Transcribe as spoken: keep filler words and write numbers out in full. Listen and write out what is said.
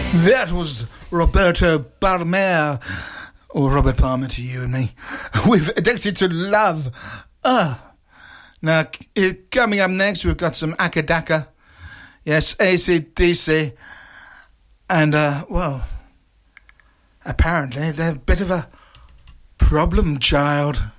That was Roberto Palmer, or Robert Palmer to you and me, with Addicted to Love. Ah, now coming up next, we've got some Akadaka, yes, A C D C, and uh, well, apparently they're a bit of a problem child.